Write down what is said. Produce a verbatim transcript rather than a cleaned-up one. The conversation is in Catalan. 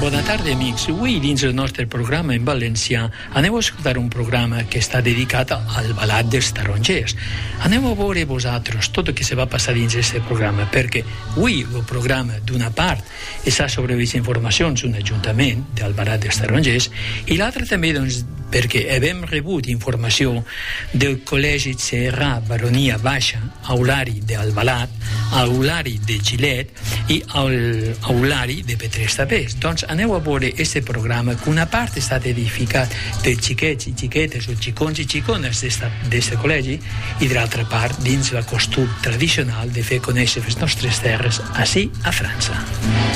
Bona tarda, amics. Avui, dins del nostre programa en valencià, aneu a escoltar un programa que està dedicat al balat dels tarongers. Aneu a veure vosaltres tot el que se va passar dins d'aquest programa, perquè avui el programa, d'una part, està sobre les informacions d'un ajuntament del balat dels tarongers, i l'altra també, doncs, perquè hem rebut informació del Col·legi C R A Baronia Baixa, Aulari d'Albalat, Aulari de Gilet i Aulari de Petrés-Tapés. Doncs aneu a veure aquest programa, que una part està edificat per xiquets i xiquetes o xicons i xicones d'aquest col·legi, i de l'altra part dins la costum tradicional de fer conèixer les nostres terres ací a França.